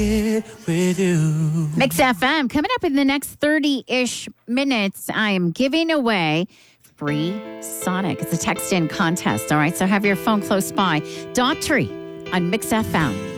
with you. Mix FM. Coming up in the next 30-ish minutes, I am giving away free Sonic. It's a text-in contest, all right? So have your phone close by. Daughtry on Mix FM.